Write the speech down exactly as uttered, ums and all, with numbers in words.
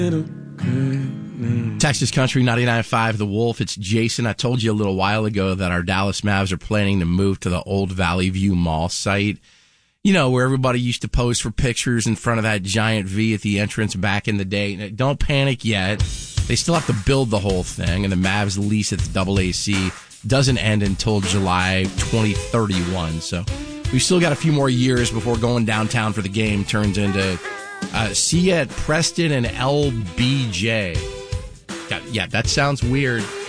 Texas Country ninety-nine point five, The Wolf. It's Jason. I told you a little while ago that our Dallas Mavs are planning to move to the old Valley View Mall site. You know, where everybody used to pose for pictures in front of that giant V at the entrance back in the day. Don't panic yet. They still have to build the whole thing, and the Mavs lease at the double A C doesn't end until July twenty thirty-one. So we've still got a few more years before going downtown for the game turns into uh, see you at Preston and L B J. Yeah, that sounds weird.